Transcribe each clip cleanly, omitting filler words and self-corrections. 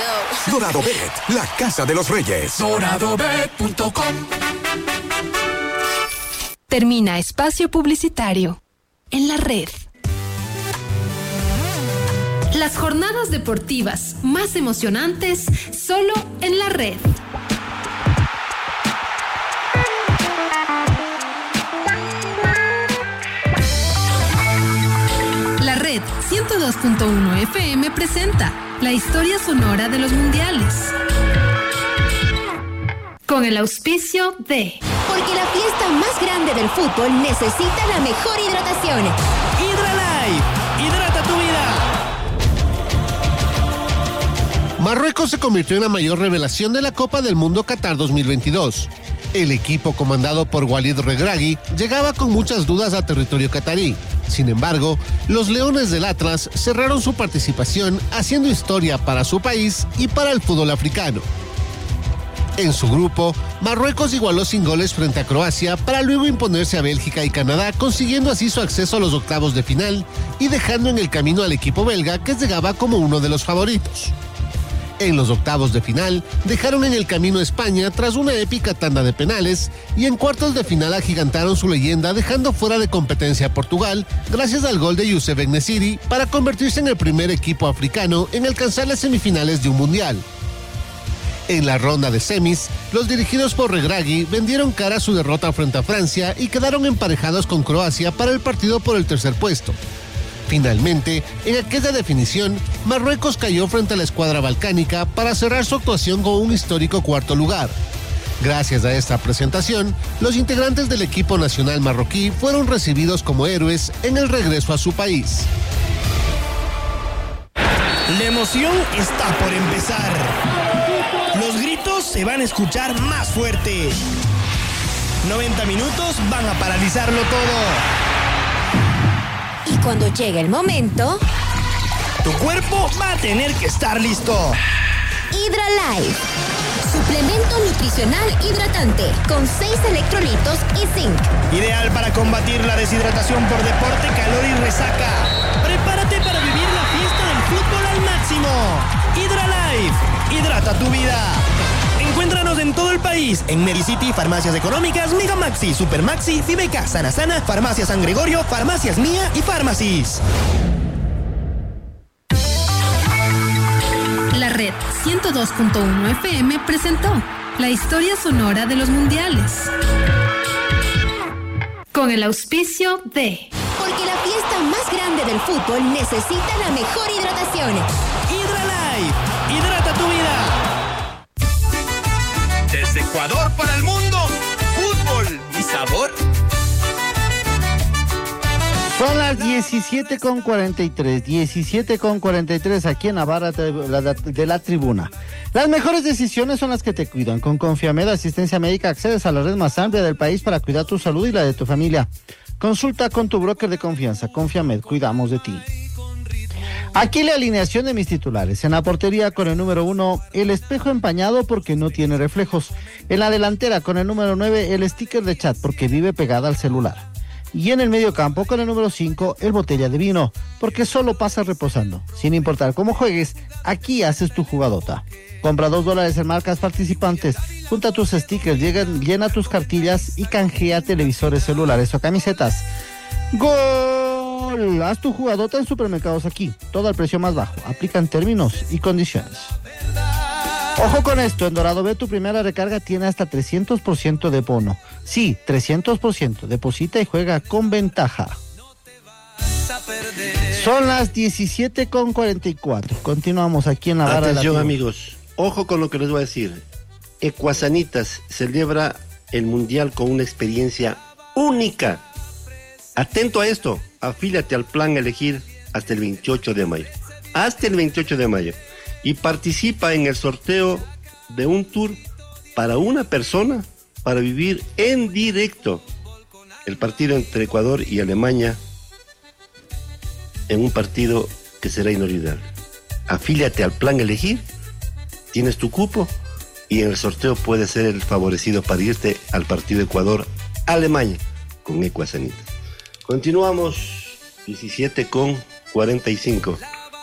go. Dorado Bet, la casa de los reyes. DoradoBet.com. Termina espacio publicitario en la red. Las jornadas deportivas más emocionantes solo en la red. La red 102.1 FM presenta la historia sonora de los mundiales. Con el auspicio de... Porque la fiesta más grande del fútbol necesita la mejor hidratación. HidraLife, hidrata tu vida. Marruecos se convirtió en la mayor revelación de la Copa del Mundo Qatar 2022. El equipo comandado por Walid Regragui llegaba con muchas dudas a territorio catarí. Sin embargo, los Leones del Atlas cerraron su participación haciendo historia para su país y para el fútbol africano. En su grupo, Marruecos igualó sin goles frente a Croacia para luego imponerse a Bélgica y Canadá, consiguiendo así su acceso a los octavos de final y dejando en el camino al equipo belga que llegaba como uno de los favoritos. En los octavos de final, dejaron en el camino a España tras una épica tanda de penales y en cuartos de final agigantaron su leyenda dejando fuera de competencia a Portugal gracias al gol de Youssef En-Nesyri para convertirse en el primer equipo africano en alcanzar las semifinales de un mundial. En la ronda de semis, los dirigidos por Regragui vendieron cara a su derrota frente a Francia y quedaron emparejados con Croacia para el partido por el tercer puesto. Finalmente, en aquella definición, Marruecos cayó frente a la escuadra balcánica para cerrar su actuación con un histórico cuarto lugar. Gracias a esta presentación, los integrantes del equipo nacional marroquí fueron recibidos como héroes en el regreso a su país. La emoción está por empezar. Los gritos se van a escuchar más fuerte. 90 minutos van a paralizarlo todo. Y cuando llegue el momento, tu cuerpo va a tener que estar listo. HidraLife, suplemento nutricional hidratante con 6 electrolitos y zinc. Ideal para combatir la deshidratación por deporte, calor y resaca. Prepárate para vivir la fiesta del fútbol al máximo. HidraLife, hidrata tu vida. Encuéntranos en todo el país, en Medicity, Farmacias Económicas, Mega Maxi, Super Maxi, Fibeca, Sana Sana, Farmacia San Gregorio, Farmacias Mía y Farmacis. La red 102.1 FM presentó la historia sonora de los mundiales. Con el auspicio de... Porque la fiesta más grande del fútbol necesita la mejor hidratación. HidraLife, hidrata tu vida. Desde Ecuador para el mundo, fútbol y sabor. Son las 17:43 aquí en Navarra de la Tribuna. Las mejores decisiones son las que te cuidan. Con Confiamed Asistencia Médica accedes a la red más amplia del país para cuidar tu salud y la de tu familia. Consulta con tu broker de confianza. Confiamed, cuidamos de ti. Aquí la alineación de mis titulares. En la portería con el número 1, el espejo empañado porque no tiene reflejos. En la delantera con el número 9, el sticker de chat porque vive pegada al celular. Y en el medio campo con el número 5, el botella de vino porque solo pasa reposando. Sin importar cómo juegues, aquí haces tu jugadota. Compra $2 en marcas participantes, junta tus stickers, llena tus cartillas y canjea televisores, celulares o camisetas. ¡Gol! Haz tu jugadota en Supermercados Aquí. Todo al precio más bajo. Aplican términos y condiciones. Ojo con esto. En Dorado Bet tu primera recarga tiene hasta 300% de bono. Sí, 300%. Deposita y juega con ventaja. Son las 17:44. Continuamos aquí en la barra. Atención, amigos. Ojo con lo que les voy a decir. Ecuasanitas celebra el Mundial con una experiencia única. Atento a esto. Afíliate al plan Elegir hasta el 28 de mayo. Hasta el 28 de mayo. Y participa en el sorteo de un tour para una persona para vivir en directo el partido entre Ecuador y Alemania en un partido que será inolvidable. Afíliate al plan Elegir, tienes tu cupo y en el sorteo puedes ser el favorecido para irte al partido Ecuador-Alemania con Ecuasanitas. Continuamos, 17:45.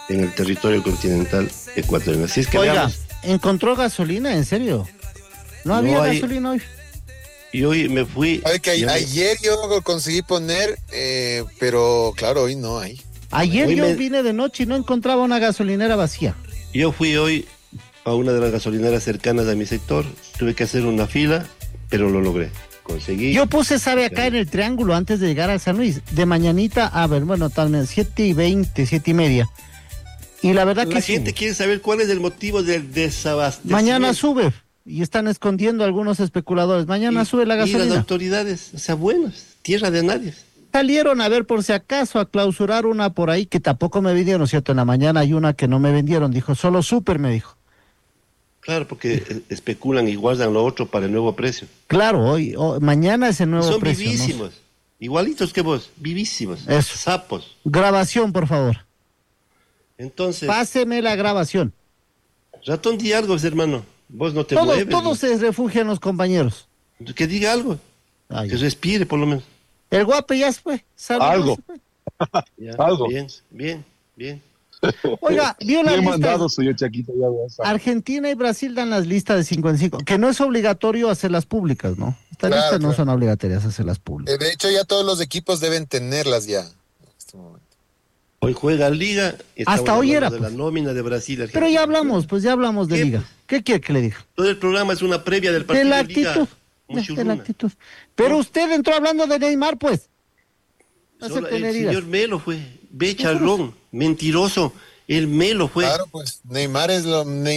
en el territorio continental ecuatoriano. Así es que Oiga, veamos. ¿encontró gasolina? ¿En serio? No había hay- gasolina hoy. Y hoy me fui. Sabe que ya- ayer yo lo conseguí poner, pero claro, hoy no hay. Ayer Hoy yo me- vine de noche y no encontraba una gasolinera vacía. Yo fui hoy a una de las gasolineras cercanas a mi sector. Tuve que hacer una fila, pero lo logré. Conseguí. Yo puse, sabe, acá en el triángulo antes de llegar al San Luis, de mañanita, a ver, bueno, tal vez 7:20, 7:30. Y la verdad La que gente sube. quiere saber cuál es el motivo del desabastecimiento. Mañana sube y están escondiendo algunos especuladores. Mañana sube la Y las gasolina. autoridades, o sea, buenas, tierra de nadie. Salieron a ver por si acaso a clausurar una por ahí que tampoco me vendieron, ¿cierto? En la mañana hay una que no me vendieron, dijo, solo Super me dijo. Claro, porque especulan y guardan lo otro para el nuevo precio. Claro, mañana es el nuevo Son precio. ¿no? vivísimos, igualitos que vos, vivísimos, Eso. sapos. Grabación, por favor. Entonces, Páseme la grabación. ratón, di algo, hermano. Vos no te Todos, mueves. todos se refugian los compañeros. ¿no? Que diga algo, Ay, que respire por lo menos. el guapo ya se fue. Saludó, Algo. se fue. Ya, Algo. Bien. Oiga, vio la Bien lista. mandado, soy yo, Chaquito. Ya ves. Argentina y Brasil dan las listas de 55, que no es obligatorio hacerlas públicas, ¿no? Estas Claro, listas no claro. son obligatorias hacerlas públicas. De hecho, ya todos los equipos deben tenerlas ya. En este momento. Hoy juega Liga. estamos Hasta hoy hablando era, de pues. la nómina de Brasil. Pero ya hablamos, pues ya hablamos de ¿Qué? liga. ¿Qué quiere que le diga? Todo el programa es una previa del partido De la de Liga. actitud. Mucho De la runa. actitud. Pero usted entró hablando de Neymar, pues. No se Solo el tenerías. señor Melo fue. Ve, charlón, mentiroso. El Melo fue. Claro, pues Neymar es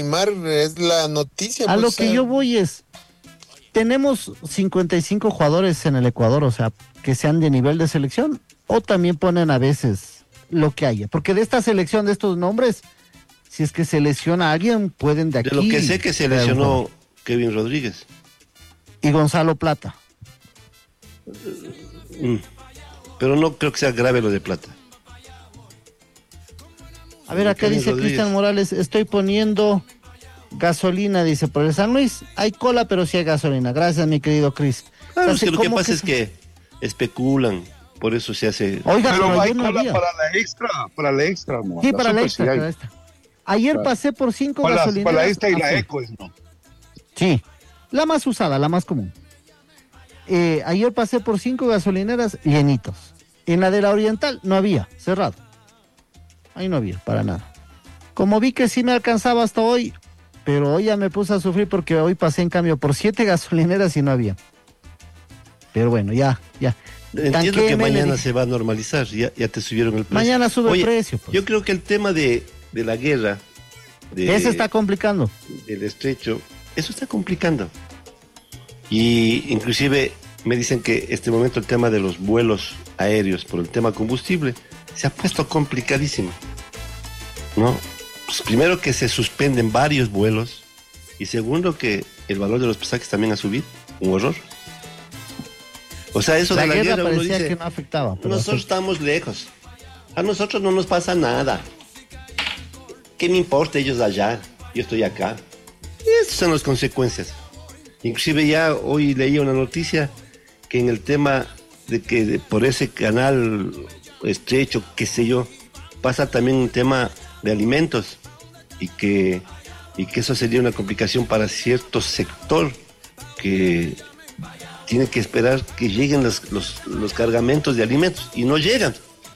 la noticia. A pues, lo que yo voy es, tenemos 55 jugadores en el Ecuador, o sea, que sean de nivel de selección, o también ponen a veces lo que haya. Porque de esta selección, de estos nombres, si es que se lesiona a alguien, pueden de aquí. De lo que sé que se traer un lesionó jugador. Kevin Rodríguez. Y Gonzalo Plata. Pero no creo que sea grave lo de Plata. A ver, acá Kevin dice Rodríguez. Cristian Morales, estoy poniendo gasolina, dice, por el San Luis. Hay cola, pero sí hay gasolina. Gracias, mi querido Cris. Claro, O es sea, que lo que ¿cómo pasa es que especulan. Por eso se hace. Oiga, Pero pero hay ayer no cola había. para la extra, ¿no? Sí, para la super extra, sí hay. para esta. Ayer Claro. pasé por 5 Para gasolineras. la extra y la azul. eco, ¿no? Sí, la más usada, la más común. Ayer pasé por 5 gasolineras llenitos. En la de la Oriental no había, cerrado. Ahí no había, para nada. Como vi que sí me alcanzaba hasta hoy, pero hoy ya me puse a sufrir porque hoy pasé en cambio por 7 gasolineras y no había. Pero bueno, ya. Entiendo que Tanquéme, le mañana dije. se va a normalizar. Ya te subieron el precio. Mañana sube Oye, el precio. Pues. Yo creo que el tema de la guerra. Ese está complicando. Del estrecho, eso está complicando. Y inclusive me dicen que este momento el tema de los vuelos aéreos por el tema combustible se ha puesto complicadísimo. ¿No? Pues primero que se suspenden varios vuelos y segundo que el valor de los pasajes también ha subido. Un horror. O sea, eso La de la guerra guerra uno parecía dice, que no afectaba. Pero nosotros estamos lejos. A nosotros no nos pasa nada. ¿Qué me importa ellos allá? Yo estoy acá. Y estas son las consecuencias. Inclusive ya hoy leía una noticia que en el tema de que por ese canal estrecho, qué sé yo, pasa también un tema de alimentos y que eso sería una complicación para cierto sector que tiene que esperar que lleguen los cargamentos de alimentos y no llegan.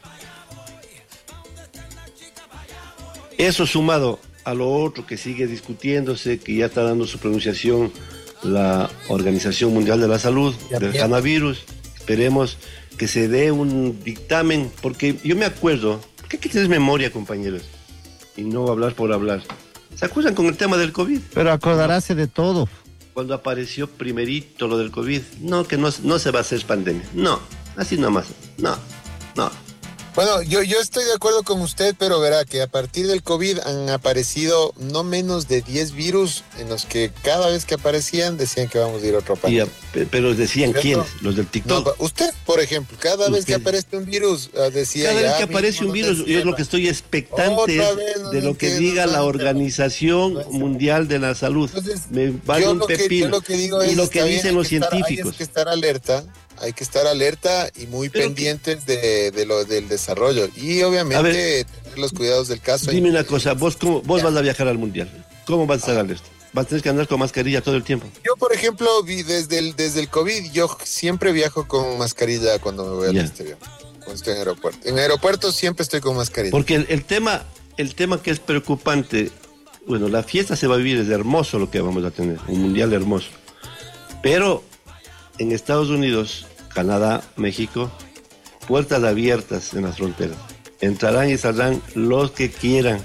Eso sumado a lo otro que sigue discutiéndose, que ya está dando su pronunciación la Organización Mundial de la Salud del coronavirus. Esperemos que se dé un dictamen, porque yo me acuerdo, porque hay que tener memoria, compañeros, y no hablar por hablar. ¿Se acuerdan con el tema del COVID? Pero acordaráse de todo. Cuando apareció primerito lo del COVID, no, que no se va a hacer pandemia. No, así nomás. No. Bueno, yo estoy de acuerdo con usted, pero verá que a partir del COVID han aparecido no menos de 10 virus en los que cada vez que aparecían decían que vamos a ir a otro país. Pero decían ¿Cierto? quiénes, los del TikTok. No, usted, por ejemplo, cada vez que Usted. aparece un virus, decía Cada ya vez que mismo aparece un nos virus, yo encierra. lo que estoy expectante Otra es vez, no de lo que entiendo diga la nada. Organización Mundial de la Salud. Me vale Yo un lo que pepino. digo Y es, lo que está bien, dicen hay los que estar- científicos. Hay que estar alerta, hay que estar alerta y muy pendientes del desarrollo. Y obviamente tener los cuidados del caso. Dime una cosa, vos vas a viajar al Mundial. ¿Cómo vas a estar alerta? ¿Vas a tener que andar con mascarilla todo el tiempo? Yo, por ejemplo, desde el COVID, yo siempre viajo con mascarilla cuando me voy al exterior. Cuando estoy en aeropuerto. En aeropuertos siempre estoy con mascarilla. Porque el tema que es preocupante, bueno, la fiesta se va a vivir, es hermoso lo que vamos a tener, un Mundial hermoso. Pero en Estados Unidos, Canadá, México, puertas abiertas en las fronteras. Entrarán y saldrán los que quieran.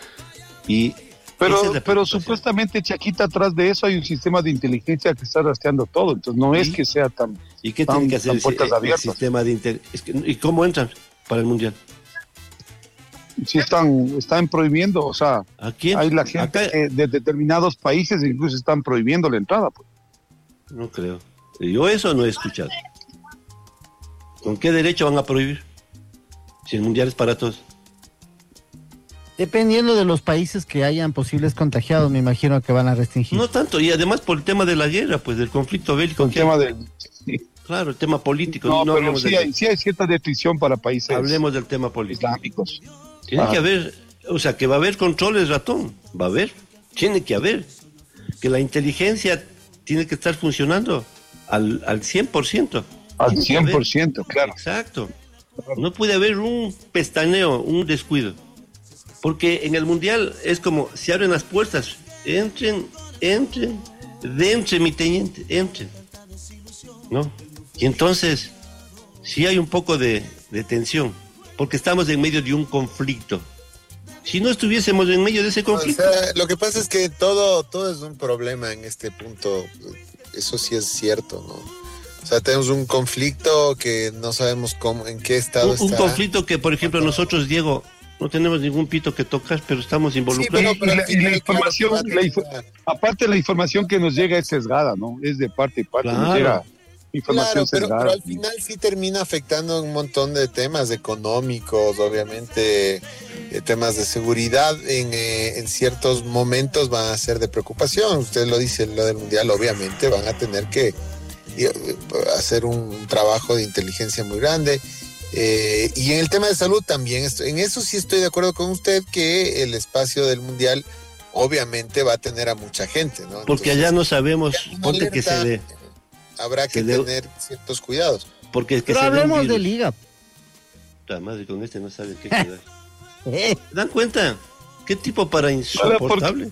Pero supuestamente, Chaquita, atrás de eso hay un sistema de inteligencia que está rastreando todo. Entonces no es que sea tan. ¿Y qué tiene que hacer el sistema de inteligencia? ¿Y cómo entran para el Mundial? Sí, están prohibiendo, o sea, ¿a quién? Hay la gente de determinados países incluso están prohibiendo la entrada. Pues. No creo. Yo eso no he escuchado. ¿Con qué derecho van a prohibir? Si el Mundial es para todos. Dependiendo de los países que hayan posibles contagiados, me imagino que van a restringir. No tanto, y además por el tema de la guerra, pues del conflicto bélico. El tema del... Claro, el tema político. No pero sí hay cierta restricción para países. Hablemos del tema político. Islámicos. Tiene que haber, o sea, que va a haber controles, ratón. Va a haber, tiene que haber. Que la inteligencia tiene que estar funcionando al 100%. Al 100%, claro. Exacto. No puede haber un pestaneo, un descuido. Porque en el Mundial es como, se abren las puertas, entren, mi teniente, entren. ¿No? Y entonces, sí hay un poco de tensión, porque estamos en medio de un conflicto. Si no estuviésemos en medio de ese conflicto... O sea, lo que pasa es que todo es un problema en este punto, eso sí es cierto, ¿no? O sea, tenemos un conflicto que no sabemos en qué estado está. Un conflicto que, por ejemplo, nosotros, Diego... No tenemos ningún pito que tocar, pero estamos involucrados. Sí, pero la información, aparte la información que nos llega es sesgada, ¿no? Es de parte y parte, nos llega información sesgada. Pero al final sí termina afectando un montón de temas económicos, obviamente, temas de seguridad en ciertos momentos van a ser de preocupación. Usted lo dice, lo del Mundial, obviamente van a tener que hacer un trabajo de inteligencia muy grande. Y en el tema de salud también, en eso sí estoy de acuerdo con usted, que el espacio del Mundial obviamente va a tener a mucha gente, ¿no? Porque allá no sabemos, ponte que se dé. Habrá que tener ciertos cuidados. Porque pero hablemos de liga. La madre con no sabe qué cuidar. ¿Se dan cuenta? ¿Qué tipo para insoportable?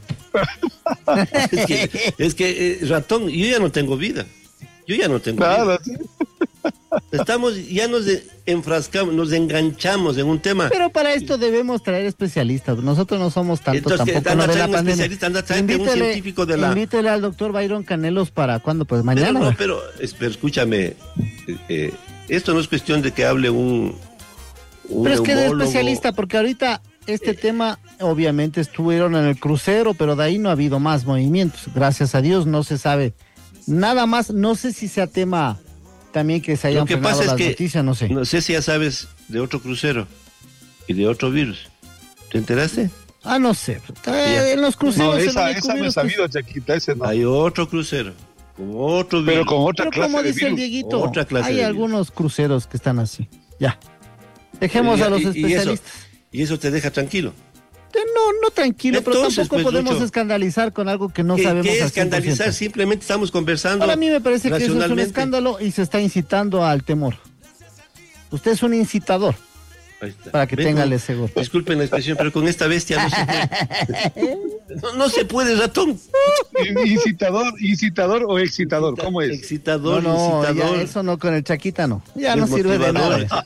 es que ratón, yo ya no tengo vida. Vida. ¿Sí? Ya nos enfrascamos, nos enganchamos en un tema. Pero para esto debemos traer especialistas. Nosotros no somos tanto. Entonces, tampoco no de la pandemia. Invítele al doctor Byron Canelos para cuándo, pues mañana. Pero escúchame, esto no es cuestión de que hable un pero es que es neumólogo. especialista, porque ahorita este tema obviamente estuvieron en el crucero, pero de ahí no ha habido más movimientos. Gracias a Dios no se sabe nada más. No sé si sea tema también que se hayan frenado las noticias, no sé. No sé si ya sabes de otro crucero y de otro virus. ¿Te enteraste? No sé. En los cruceros... No, esa no he sabido, Chaquita, ese no. Hay otro crucero, con otro virus. Pero con otra clase como de dice virus. el Dieguito, Otra clase hay de algunos cruceros que están así. Ya. Dejemos a los especialistas. ¿Y eso te deja tranquilo? No tranquilo, Entonces, pero tampoco podemos Lucho, escandalizar con algo que no sabemos. ¿Qué al 100%. escandalizar? Simplemente estamos conversando. Para mí me parece que eso es un escándalo y se está incitando al temor. Usted es un incitador. Ahí está. Para que tenga el ese golpe. Disculpen la expresión, pero con esta bestia no se puede. No se puede, ratón. ¿Incitador o excitador? ¿Cómo es? Excitador, no, incitador. Ya, eso no, con el Chaquita no. Ya no sirve de nada.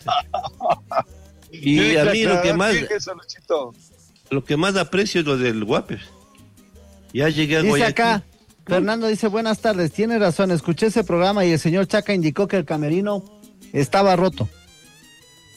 Y a mí lo que más aprecio es lo del Whopper. Ya llegué a Dice Guayaquil. acá, Fernando dice, buenas tardes, tiene razón, escuché ese programa y el señor Chaca indicó que el camerino estaba roto.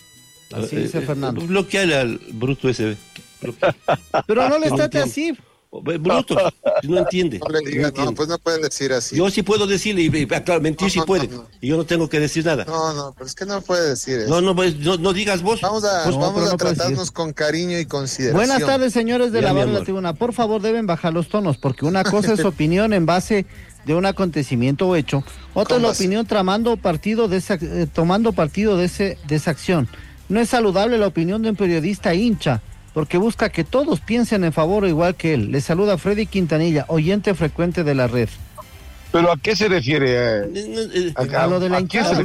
Así dice Fernando. Bloquear al bruto ese. Pero no les trate así. Bruto, no entiende. No le digas, no, pues no puedes decir así. Yo sí puedo decirle, y claro, mentir sí puede. Y yo no tengo que decir nada. No, pero es que no puede decir eso. No digas vos. Vamos a tratarnos con cariño y consideración. Buenas tardes, señores de Ya, la mi barra de la amor. tribuna. Por favor, deben bajar los tonos, porque una cosa es opinión en base de un acontecimiento o hecho, otra es la opinión tomando partido de esa acción. No es saludable la opinión de un periodista hincha, porque busca que todos piensen en favor o igual que él. Le saluda Freddy Quintanilla, oyente frecuente de la red. ¿Pero a qué se refiere? A lo de la hinchada.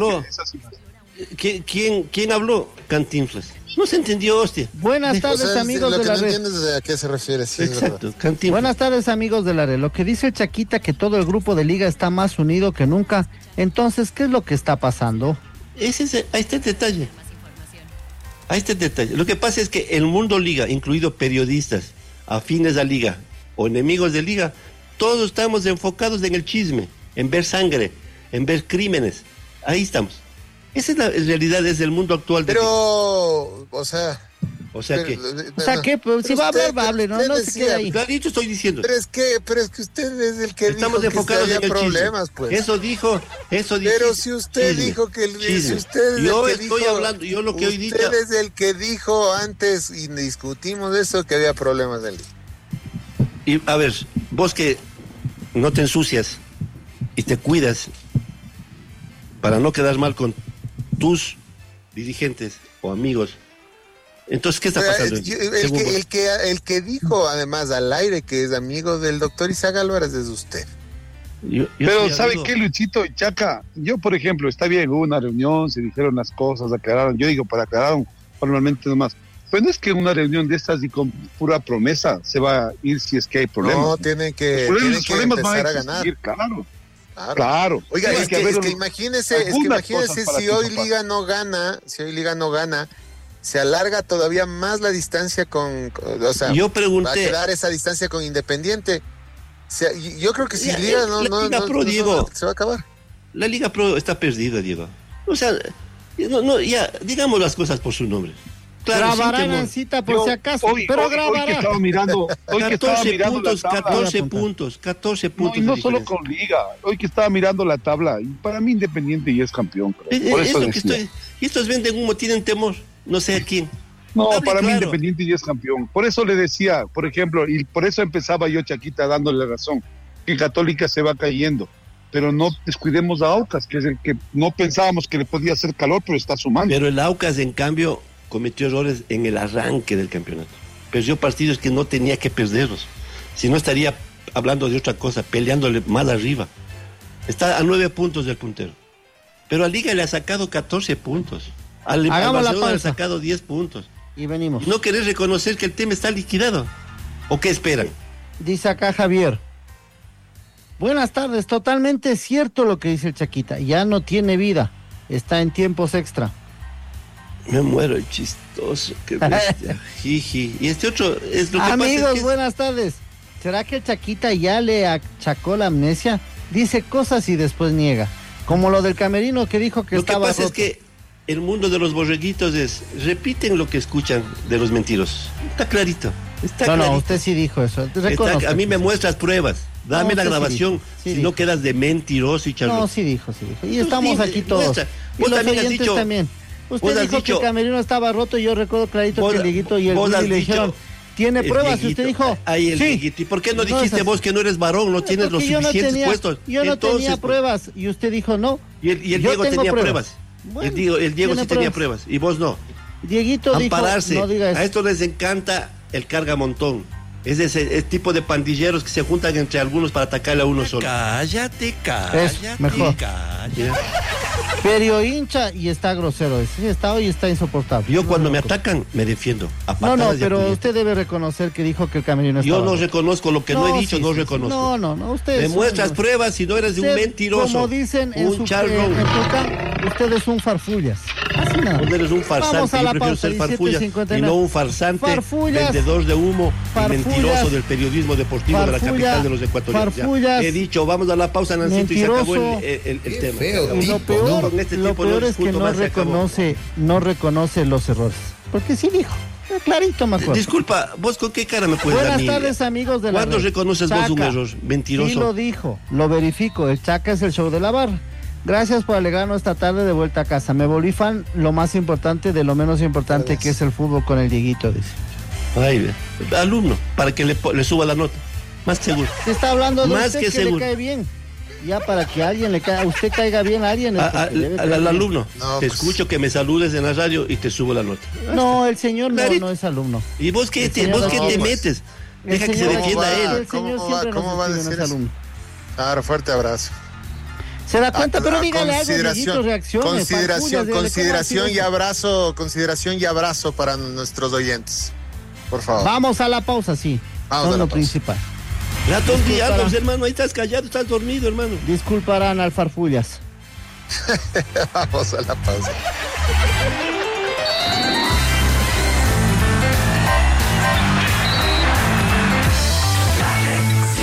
¿Quién habló? Cantinflas. No se entendió, hostia. Buenas tardes, amigos de la red. Lo que no entiendes es a qué se refiere. Sí, exacto, Buenas tardes, amigos de la red. Lo que dice el Chaquita, que todo el grupo de Liga está más unido que nunca. Entonces, ¿qué es lo que está pasando? Ahí está el detalle. Ahí está el detalle. Lo que pasa es que el mundo Liga, incluido periodistas afines a Liga o enemigos de Liga, todos estamos enfocados en el chisme, en ver sangre, en ver crímenes. Ahí estamos. Esa es la realidad, es el mundo actual. Pero, o sea ¿qué? Pues, si va a hablar, va a hablar, no se quede ahí. Clarito estoy diciendo. Pero es que usted es el que estamos dijo enfocados que en el problemas, chisme. pues. Eso dijo. Pero si usted dijo que si usted es el que dijo antes y discutimos eso, que había problemas del día. Y a ver, vos que no te ensucias y te cuidas para no quedar mal con tus dirigentes o amigos. Entonces, ¿qué está pasando? El que dijo además al aire que es amigo del doctor Isaac Álvarez es usted. Pero ¿sabe qué, Luchito y Chaca? Yo, por ejemplo, está bien, hubo una reunión, se dijeron las cosas, aclararon. Yo digo, para aclararon formalmente nomás. Pero no es que una reunión de estas y con pura promesa se va a ir si es que hay problemas. No, tienen que empezar a ganar. Claro. Oiga, es que imagínese si hoy Liga no gana, se alarga todavía más la distancia o sea, yo pregunté, va a quedar esa distancia con Independiente. O sea, yo creo que si Liga se va a acabar. La Liga Pro está perdida, Diego. O sea, ya digamos las cosas por su nombre. Claro, grabarán cita por si acaso, pero grabarán. Hoy que estaba mirando 14 puntos. No, y no solo con Liga, hoy que estaba mirando la tabla, y para mí Independiente ya es campeón. Por eso y estos venden humo, tienen temor, no sé a quién. No, para mí Independiente ya es campeón. Por eso le decía, por ejemplo, y por eso empezaba yo, Chaquita, dándole razón, que Católica se va cayendo. Pero no descuidemos a Aucas, que es el que no pensábamos que le podía hacer calor, pero está sumando. Pero el Aucas, en cambio, cometió errores en el arranque del campeonato. Perdió partidos que no tenía que perderlos. Si no, estaría hablando de otra cosa, peleándole más arriba. Está a 9 puntos del puntero. Pero a Liga le ha sacado 14 puntos. Al Barcelona le ha sacado 10 puntos. Y venimos. ¿No querés reconocer que el tema está liquidado? ¿O qué esperan? Dice acá Javier. Buenas tardes, totalmente cierto lo que dice el Chaquita. Ya no tiene vida, está en tiempos extra. Me muero, chistoso, qué bestia. Jiji. Y este otro es lo que amigos, pasa es que buenas tardes. ¿Será que el Chaquita ya le achacó la amnesia? Dice cosas y después niega. Como lo del camerino que dijo que estaba roto. Lo que pasa es que el mundo de los borreguitos repiten lo que escuchan de los mentirosos. Está clarito. No, usted sí dijo eso. A mí me muestras pruebas. Dame la grabación. Si no quedas de mentiroso y charlón. No, sí dijo. Y estamos aquí todos. Vos también has dicho. También. Usted dijo que el camerino estaba roto y yo recuerdo clarito que el Dieguito y el Willy le dijeron, ¿tiene pruebas? Y usted dijo, sí. ¿Y por qué no dijiste vos que no eres varón, no tienes los suficientes puestos? Yo no tenía pruebas y usted dijo no. Y el Diego tenía pruebas. Bueno, el Diego sí tenía pruebas y vos no. Dieguito ampararse. Dijo, no diga eso. A esto les encanta el cargamontón. Es ese tipo de pandilleros que se juntan entre algunos para atacarle a uno solo. Cállate. Mejor. Pero hincha y está grosero. Sí, hoy está insoportable. Yo cuando me atacan, me defiendo. No, pero usted debe reconocer que dijo que el camerino estaba Yo no reconozco lo que no he dicho, no reconozco. No, usted me muestras pruebas si no eres un mentiroso. Como dicen en su usted es un farfullas. Así nada. Vos eres un farsante, yo prefiero ser farfullas y no un farsante, vendedor de humo y mentiroso del periodismo deportivo de la capital de los ecuatorianos. He dicho, vamos a la pausa, Nancito, y se acabó el tema. Lo peor es que no reconoce los errores. Porque sí dijo. Clarito me acuerdo. Disculpa, ¿vos con qué cara me puedes dar? Buenas tardes, amigos de la ¿Cuándo red? reconoces Chaca, vos un error? Mentiroso. Sí lo dijo, lo verifico. El Chaca es el show de la barra. Gracias por alegrarnos esta tarde de vuelta a casa. Me volví fan, lo más importante de lo menos importante que es el fútbol con el Dieguito, dice. Ay, alumno, para que le suba la nota. Más seguro. Se está hablando de más usted que le seguro. cae bien. Ya para que alguien a usted caiga bien a alguien. Al alumno, No, te pues. escucho que me saludes en la radio y te subo la nota. No, el señor Clarito. no es alumno. ¿Y vos qué El te, señor vos qué no, te pues. metes? El Deja que se señor- defienda él. El señor ¿Cómo siempre va a nos escribe, decir no es eso? alumno. Claro, fuerte abrazo. Se da cuenta, pero dígale algo, Dieguito, Consideración, reacciones. consideración y abrazo para nuestros oyentes. Por favor. Vamos a la pausa, sí. Vamos Son a la lo pausa. principal. Ratón Disculpa. diablos, hermano, ahí estás callado, estás dormido, hermano. Disculparán al farfullas. Vamos a la pausa.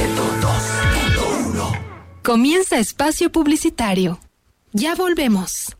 Comienza espacio publicitario. Ya volvemos.